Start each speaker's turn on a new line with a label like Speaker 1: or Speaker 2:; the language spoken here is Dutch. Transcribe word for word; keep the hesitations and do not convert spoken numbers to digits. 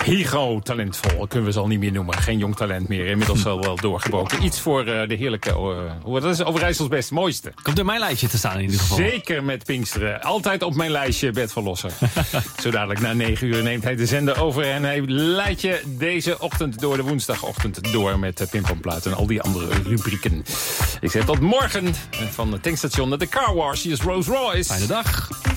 Speaker 1: Higo, talentvol, kunnen we ze al niet meer noemen. Geen jong talent meer, inmiddels al wel doorgebroken. Iets voor uh, de heerlijke, uh, hoe dat is Overijssels best mooiste.
Speaker 2: Komt in mijn lijstje te staan in ieder geval.
Speaker 1: Zeker met Pinksteren. Altijd op mijn lijstje, Bert van Losser. Zo dadelijk na negen uur neemt hij de zender over en hij leidt je deze ochtend door, de woensdagochtend door met Pimpamplaat en al die andere rubrieken. Ik zeg tot morgen van het tankstation naar de Car Wash. Hier is Rolls Royce.
Speaker 2: Fijne dag.